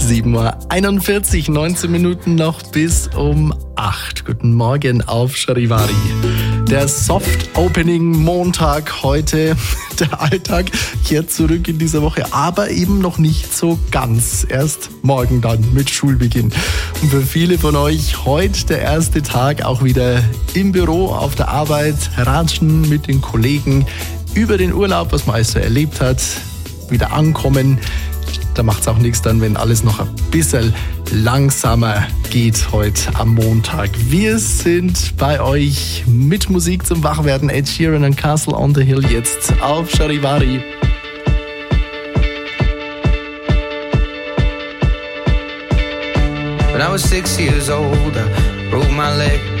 7:41 Uhr, 19 Minuten noch bis um 8. Guten Morgen auf Charivari. Der Soft-Opening-Montag heute. Der Alltag kehrt zurück in dieser Woche, aber eben noch nicht so ganz. Erst morgen dann mit Schulbeginn. Und für viele von euch heute der erste Tag auch wieder im Büro, auf der Arbeit, ratschen mit den Kollegen über den Urlaub, was man alles so erlebt hat, wieder ankommen. Da macht es auch nichts dann, wenn alles noch ein bisschen langsamer geht heute am Montag. Wir sind bei euch mit Musik zum Wachwerden. Ed Sheeran und Castle on the Hill jetzt auf Charivari. When I was 6 years old, I broke my leg.